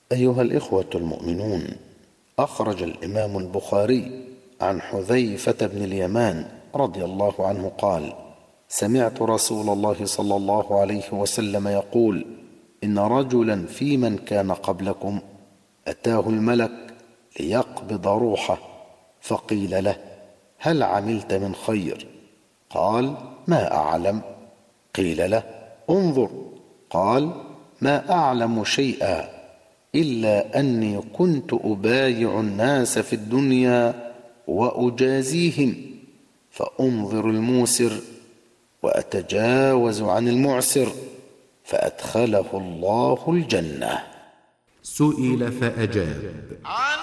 أيها الإخوة المؤمنون، أخرج الإمام البخاري عن حذيفة بن اليمان رضي الله عنه قال: سمعت رسول الله صلى الله عليه وسلم يقول: إن رجلا في من كان قبلكم أتاه الملك ليقبض روحه، فقيل له: هل عملت من خير؟ قال: ما أعلم. قيل له: انظر. قال: ما أعلم شيئا إلا أني كنت أبايع الناس في الدنيا وأجازيهم، فأنظر الموسر وأتجاوز عن المعسر، فأدخله الله الجنة. سئل فأجاب: